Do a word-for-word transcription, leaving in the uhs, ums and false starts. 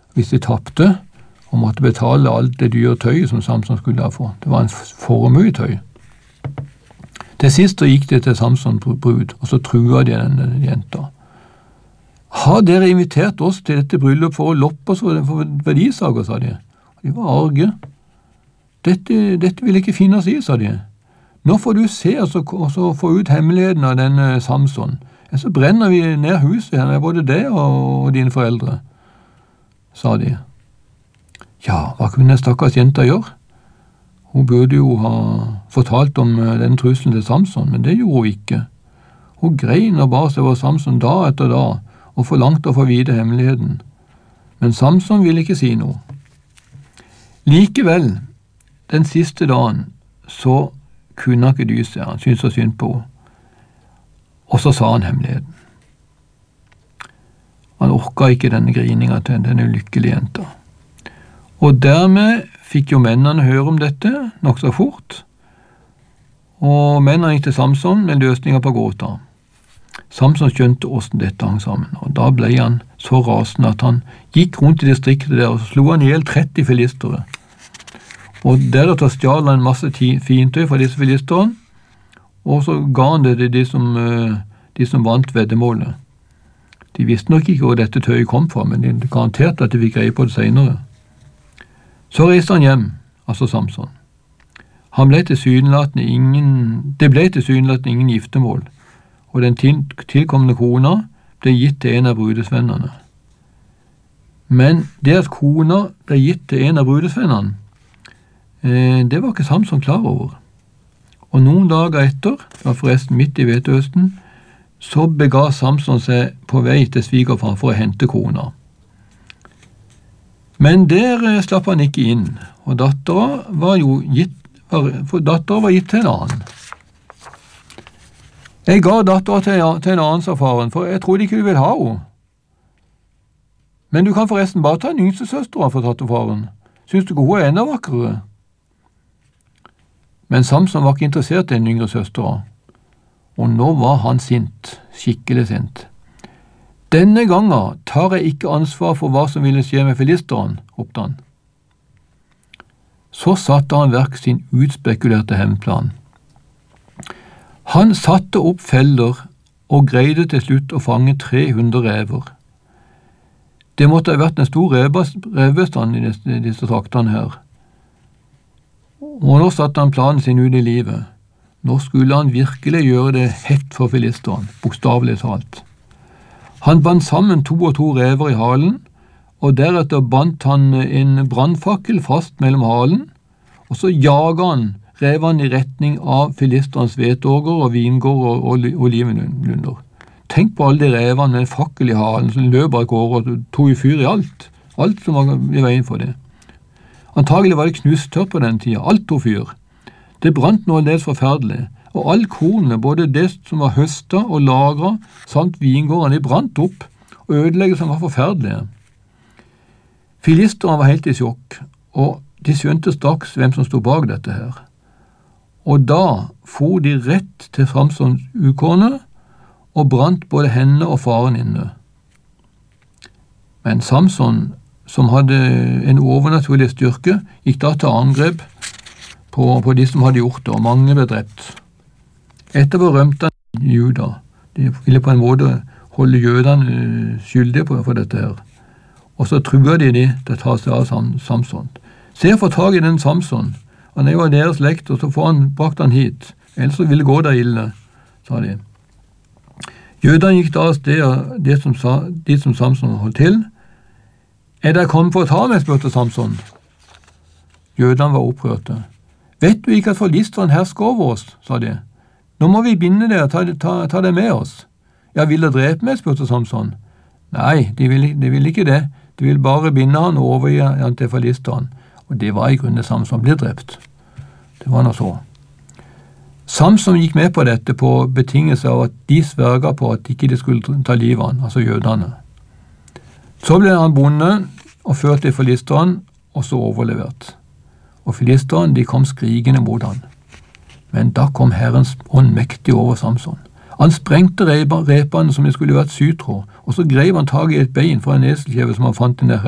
hvis de tapte, og måtte betale alt det dyre tøyet som Samson skulle ha få. Det var en formue tøy. Til sist gikk det til Samson brud, og så trua de denne jenta. Har dere invitert oss til dette bryllup for å loppe oss for verdisager, sa de. De var arge. Dette, dette vil ikke finne oss i, sa de. Nå får du se og så, og så få ut hemmeligheten av denne Samson. Så brenner vi ned huset her, både det og, og dine foreldre, sa de. Ja, hva kunne stakkars jenta gjøre? Hun burde jo ha fortalt om den trusselen til Samson, men det gjorde hun ikke. Hun grein og bar seg over Samson dag etter dag, og forlangte å få vite hemmeligheten. Men Samson ville ikke si noe. Likevel, den siste dagen, så kunne han ikke dy seg, han syntes så synd på henne. Og så sa han hemmeligheten. Han orket ikke denne grininga til denne ulykkelige jenta. Og dermed fikk jo mennene høre om dette nok så fort, og mennene gikk til Samson med løsninger på gåta. Samson skjønte hvordan dette hang sammen, og da ble han så rasende at han gikk rundt i distriktet der og slo han ihjel tretti filistere. Og deretter stjal han en masse fintøy fra disse filisterne, og så ga han det til de som, de som vant veddemålet. De visste nok ikke hvor dette tøyet kom fra, men de garanterte at de fikk greie på det senere. Så reiste han hjem, altså Samson. Han ble tilsynelatende ingen, det ble tilsynelatende ingen giftemål, og den til, tilkommende kona ble gitt til en av brudesvennene. Men det at kona ble gitt til en av brudesvennene, eh, det var ikke Samson klar over. Og noen dager etter, det var forresten midt i hvetehøsten, så bega Samson seg på vei til svigerfar for å hente kona. Men der slapp han ikke inn, og dattera var jo gitt, for dattera var gitt til en annen. Jeg ga dattera til, til en annen, sa faren, for jeg trodde ikke du vil ha henne. Men du kan forresten bare ta en yngste søstera, fortalte faren. Syns du ikke hun er enda vakrere? Men Samson var ikke interessert i den yngre søstera, og nå var han sint, skikkelig sint. Denne gangen tar jeg ikke ansvar for hva som ville skje med filisteren, ropte han. Så satte han verk sin utspekulerte hevnplan. Han satte opp feller og greide til slutt å fange tre hundre rever. Det måtte ha vært en stor revbestand i disse, disse traktene her. Og nå satte han planen sin ut i livet. Nå skulle han virkelig gjøre det hett for filisteren, bokstavelig talt. Han bandt sammen to og to rever i halen, og deretter bandt han en brannfakkel fast mellom halen, og så jaget han revene i retning av filisterens hveteåker og vingårder og olivenlunder. Tenk på alle de revene med en fakkel i halen som løper av gårde og tog i fyr i alt, alt som var i veien for det. Antagelig var det knusttørt på den tida, alt tog fyr. Det brant noe dels forferdelig, og all kornene, både det som var høstet og lagret, samt vingårdene, de brant opp, og ødeleggelsene var forferdelige. Filisterne var helt i sjokk, og de skjønte straks hvem som stod bak dette her. Og da for de rett til Samsons ukåne, og brant både henne og faren inne. Men Samson, som hadde en overnaturlig styrke, gikk da til angrep på, på de som hadde gjort det, og mange ble drept. Etterpå rømte han Juda. De ville på en måte holde jødene skyldige på, for dette her. Og så trua de de til å ta seg av Sam, Samson. Se, få tag i den Samson. Han er jo av deres slekt, og så får han brakt han hit. Ellers så ville gå der ille, sa de. Jødene gikk da av sted, de som, sa, de som Samson holdt til. Er dere kommet for å ta meg, spurte Samson. Jødene var opprørte. Vet du ikke at filisteren hersker over oss, sa de. Nå må vi binde dere, ta, ta, ta det med oss. Ja, vil dere drepe meg, spurte Samson. Nei, de vil, de vil ikke det. De vil bare binde han og overgi han til filisteren. Og det var i grunnen Samson ble drept. Det var noe så. Samson gikk med på dette på betingelse av at de sverga på at ikke de skulle ta livet av han, altså jødene. Så ble han bonde og ført til filisteren, og så overlevert. Og filisteren, de kom skrigende mot han. Men da kom Herrens ånd mektig over Samson. Han sprengte repene som det skulle vært sytråd, og så grev han tag i et bein fra en eselkjeve som han fant i nærheten.